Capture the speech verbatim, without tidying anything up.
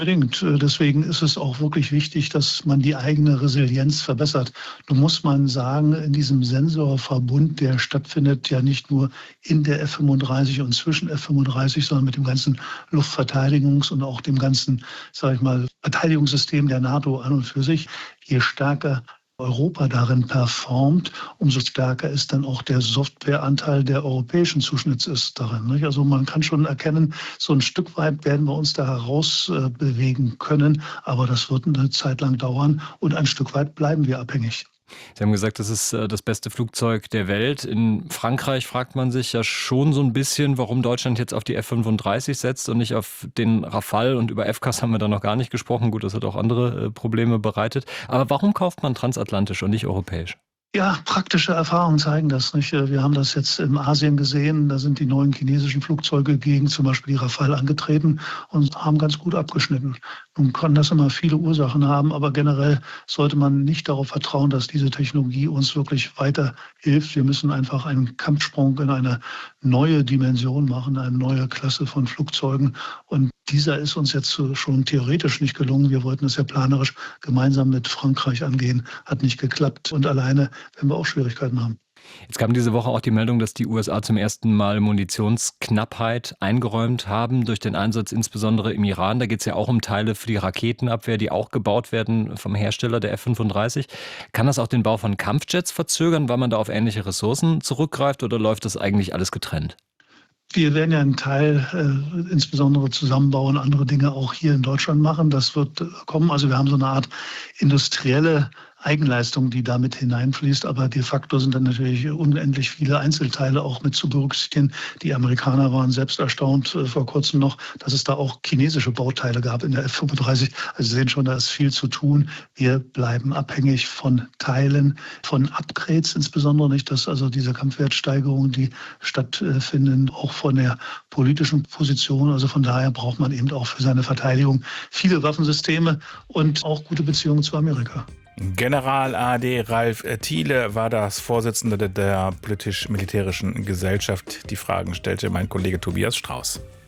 Unbedingt. Deswegen ist es auch wirklich wichtig, dass man die eigene Resilienz verbessert. Nun muss man sagen, in diesem Sensorverbund, der stattfindet ja nicht nur in der F fünfunddreißig und zwischen F fünfunddreißig, sondern mit dem ganzen Luftverteidigungs- und auch dem ganzen, sage ich mal, Verteidigungssystem der NATO an und für sich. Je stärker Europa darin performt, umso stärker ist dann auch der Softwareanteil der europäischen Zuschnitts ist darin. Nicht? Also man kann schon erkennen, so ein Stück weit werden wir uns da heraus äh, bewegen können, aber das wird eine Zeit lang dauern und ein Stück weit bleiben wir abhängig. Sie haben gesagt, das ist äh, das beste Flugzeug der Welt. In Frankreich fragt man sich ja schon so ein bisschen, warum Deutschland jetzt auf die F fünfunddreißig setzt und nicht auf den Rafale. Und über F C A S haben wir da noch gar nicht gesprochen. Gut, das hat auch andere äh, Probleme bereitet. Aber warum kauft man transatlantisch und nicht europäisch? Ja, praktische Erfahrungen zeigen das nicht. Wir haben das jetzt in Asien gesehen. Da sind die neuen chinesischen Flugzeuge gegen zum Beispiel die Rafale angetreten und haben ganz gut abgeschnitten. Nun kann das immer viele Ursachen haben, aber generell sollte man nicht darauf vertrauen, dass diese Technologie uns wirklich weiterhilft. Wir müssen einfach einen Kampfsprung in eine neue Dimension machen, eine neue Klasse von Flugzeugen. Und dieser ist uns jetzt schon theoretisch nicht gelungen. Wir wollten es ja planerisch gemeinsam mit Frankreich angehen, hat nicht geklappt. Und alleine werden wir auch Schwierigkeiten haben. Jetzt kam diese Woche auch die Meldung, dass die U S A zum ersten Mal Munitionsknappheit eingeräumt haben durch den Einsatz insbesondere im Iran. Da geht es ja auch um Teile für die Raketenabwehr, die auch gebaut werden vom Hersteller der F fünfunddreißig. Kann das auch den Bau von Kampfjets verzögern, weil man da auf ähnliche Ressourcen zurückgreift, oder läuft das eigentlich alles getrennt? Wir werden ja einen Teil äh, insbesondere zusammenbauen, andere Dinge auch hier in Deutschland machen. Das wird äh, kommen. Also wir haben so eine Art industrielle Eigenleistung, die damit hineinfließt. Aber de facto sind dann natürlich unendlich viele Einzelteile auch mit zu berücksichtigen. Die Amerikaner waren selbst erstaunt äh, vor kurzem noch, dass es da auch chinesische Bauteile gab in der F fünfunddreißig. Also Sie sehen schon, da ist viel zu tun. Wir bleiben abhängig von Teilen, von Upgrades insbesondere nicht, dass also diese Kampfwertsteigerungen, die stattfinden, auch von der politischen Position. Also von daher braucht man eben auch für seine Verteidigung viele Waffensysteme und auch gute Beziehungen zu Amerika. General A D Ralf Thiele war das Vorsitzende der politisch-militärischen Gesellschaft. Die Fragen stellte mein Kollege Tobias Strauß.